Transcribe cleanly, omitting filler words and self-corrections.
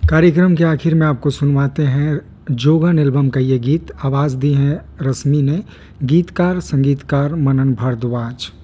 कार्यक्रम के आखिर में आपको सुनवाते हैं जोगन एल्बम का ये गीत। आवाज़ दी है रश्मि ने, गीतकार संगीतकार मनन भारद्वाज।